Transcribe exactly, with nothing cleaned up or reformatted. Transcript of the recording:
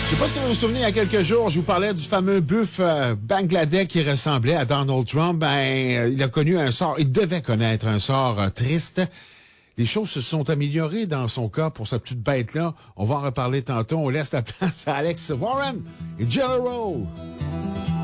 Je sais pas si vous vous souvenez, il y a quelques jours, je vous parlais du fameux buff euh, bangladais qui ressemblait à Donald Trump. Ben, euh, il a connu un sort, il devait connaître un sort euh, triste. Les choses se sont améliorées dans son cas pour cette petite bête-là. On va en reparler tantôt. On laisse la place à Alex Warren et General.